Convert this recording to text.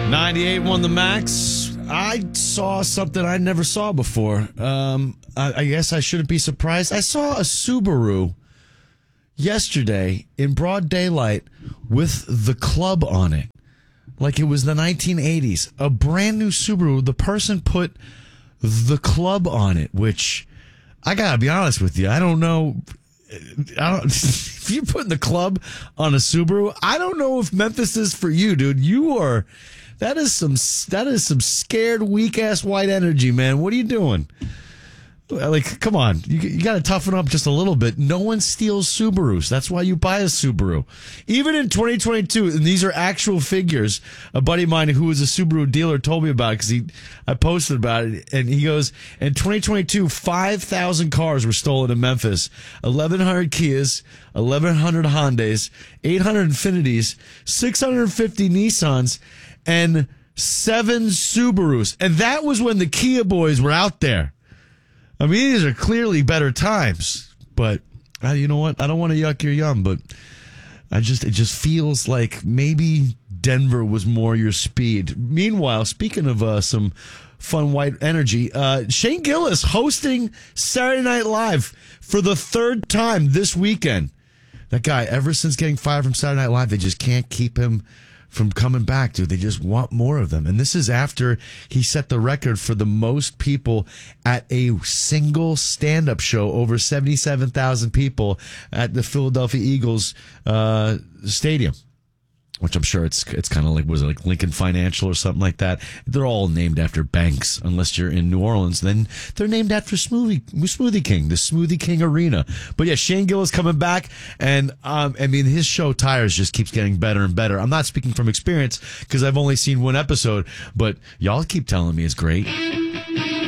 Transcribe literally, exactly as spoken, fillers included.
ninety-eight won the max. I saw something I never saw before. Um, I, I guess I shouldn't be surprised. I saw a Subaru yesterday in broad daylight with the club on it. Like it was the nineteen eighties. A brand new Subaru. The person put the club on it, which I gotta be honest with you. I don't know. I don't, if you're putting the club on a Subaru, I don't know if Memphis is for you, dude. You are, that is some, that is some scared, weak ass white energy, man. What are you doing? Like, come on. You, you got to toughen up just a little bit. No one steals Subarus. That's why you buy a Subaru. Even in twenty twenty-two, and these are actual figures, a buddy of mine who was a Subaru dealer told me about it because he, I posted about it, and he goes, in twenty twenty-two, five thousand cars were stolen in Memphis. eleven hundred Kias, eleven hundred Hondas, eight hundred Infinitis, six hundred fifty Nissans, and seven Subarus. And that was when the Kia boys were out there. I mean, these are clearly better times, but uh, you know what? I don't want to yuck your yum, but I just it just feels like maybe Denver was more your speed. Meanwhile, speaking of uh, some fun white energy, uh, Shane Gillis hosting Saturday Night Live for the third time this weekend. That guy, ever since getting fired from Saturday Night Live, they just can't keep him from coming back, dude. They just want more of them. And this is after he set the record for the most people at a single stand-up show, over seventy-seven thousand people at the Philadelphia Eagles uh, stadium, which I'm sure it's it's kind of like, was it like Lincoln Financial or something like that? They're all named after banks, unless you're in New Orleans. Then they're named after Smoothie Smoothie King, the Smoothie King Arena. But yeah, Shane Gillis coming back, and um, I mean, his show Tires just keeps getting better and better. I'm not speaking from experience because I've only seen one episode, but y'all keep telling me it's great.